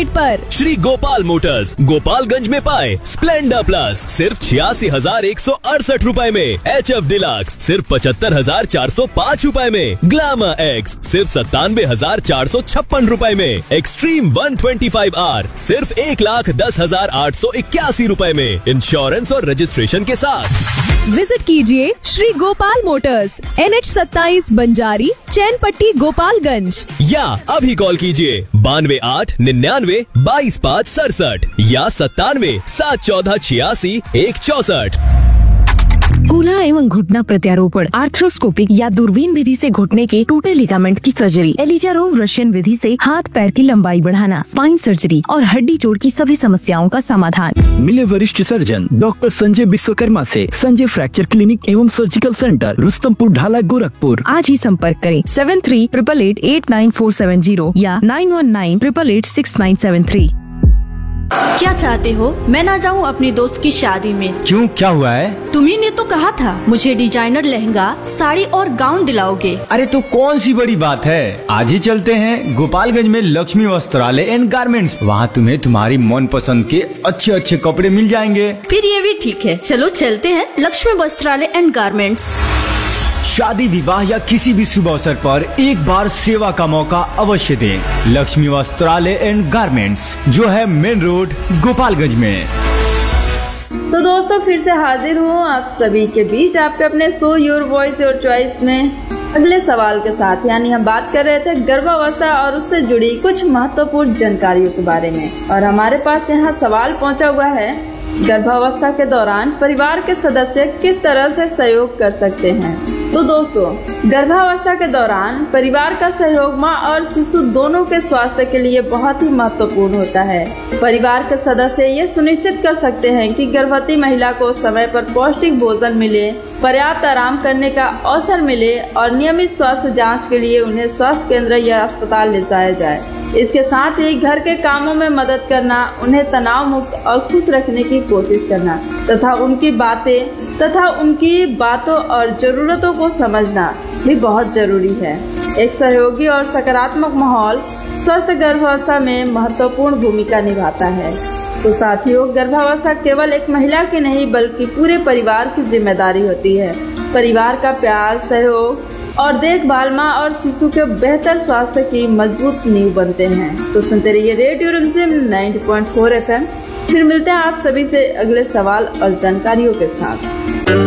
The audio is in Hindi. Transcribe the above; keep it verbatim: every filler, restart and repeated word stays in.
रेट पर। श्री गोपाल मोटर्स, गोपालगंज में पाए स्प्लेंडर प्लस सिर्फ छियासी हजार एक सौ अड़सठ रूपए में, एच एफ डिलक्स सिर्फ पचहत्तर हजार चार सौ पाँच रूपए में, ग्लैमर एक्स सिर्फ सत्तानवे हजार चार सौ छप्पन रूपए में, extreme one twenty five are सिर्फ एक लाख दस हजार आठ सौ इक्यासी रूपए में, इंश्योरेंस और रजिस्ट्रेशन के साथ। विजिट कीजिए Shri Gopal Motors, N H सत्ताईस बंजारी, चैनपट्टी, गोपालगंज। या अभी कॉल कीजिए बानवे आठ निन्यानवे बाईस पाँच सड़सठ या सत्तानवे सात चौदह छियासी एक चौसठ। कूल्हा एवं घुटना प्रत्यारोपण, आर्थ्रोस्कोपिक या दूरबीन विधि से घुटने के टूटे लिगामेंट की सर्जरी, एलिजारोव रशियन विधि से हाथ पैर की लंबाई बढ़ाना, स्पाइन सर्जरी और हड्डी जोड़ की सभी समस्याओं का समाधान। मिले वरिष्ठ सर्जन डॉक्टर संजय विश्वकर्मा से संजय फ्रैक्चर क्लिनिक एवं सर्जिकल सेंटर, रुस्तमपुर ढाला, गोरखपुर। आज ही संपर्क करें seven three triple eight eight nine four seven zero या nine one nine triple eight six nine seven three. क्या चाहते हो मैं ना जाऊँ अपनी दोस्त की शादी में? क्यों, क्या हुआ है? तुम्ही ने तो कहा था मुझे डिजाइनर लहंगा, साड़ी और गाउन दिलाओगे। अरे तो कौन सी बड़ी बात है, आज ही चलते हैं गोपालगंज में लक्ष्मी वस्त्रालय एंड गारमेंट्स। वहाँ तुम्हें तुम्हारी मन पसंद के अच्छे अच्छे कपड़े मिल जाएंगे। फिर ये भी ठीक है, चलो चलते हैं लक्ष्मी वस्त्रालय एंड गारमेंट्स। शादी, विवाह या किसी भी शुभ अवसर पर एक बार सेवा का मौका अवश्य दें। लक्ष्मी वस्त्रालय एंड गारमेंट्स, जो है मेन रोड, गोपालगंज में। तो दोस्तों फिर से हाजिर हूँ आप सभी के बीच आपके अपने show your voice your choice में अगले सवाल के साथ। यानी हम बात कर रहे थे गर्भावस्था और उससे जुड़ी कुछ महत्वपूर्ण जानकारियों के बारे में। और हमारे पास यहाँ सवाल पहुँचा हुआ है, गर्भावस्था के दौरान परिवार के सदस्य किस तरह से सहयोग कर सकते हैं? तो दोस्तों गर्भावस्था के दौरान परिवार का सहयोग माँ और शिशु दोनों के स्वास्थ्य के लिए बहुत ही महत्वपूर्ण होता है। परिवार के सदस्य ये सुनिश्चित कर सकते हैं कि गर्भवती महिला को समय पर पौष्टिक भोजन मिले, पर्याप्त आराम करने का अवसर मिले और नियमित स्वास्थ्य जांच के लिए उन्हें स्वास्थ्य केंद्र या अस्पताल ले जाया जाए। इसके साथ ही घर के कामों में मदद करना, उन्हें तनाव मुक्त और खुश रखने की कोशिश करना तथा उनकी बातें तथा उनकी बातों और जरूरतों को समझना भी बहुत जरूरी है। एक सहयोगी और सकारात्मक माहौल स्वस्थ गर्भावस्था में महत्वपूर्ण भूमिका निभाता है। तो साथियों, गर्भावस्था केवल एक महिला की नहीं बल्कि पूरे परिवार की जिम्मेदारी होती है। परिवार का प्यार, सहयोग और देखभाल माँ और शिशु के बेहतर स्वास्थ्य की मजबूत नींव बनते हैं। तो सुनते रहिए रेडियो रिमझिम ninety point four F M. फिर मिलते हैं आप सभी से अगले सवाल और जानकारियों के साथ।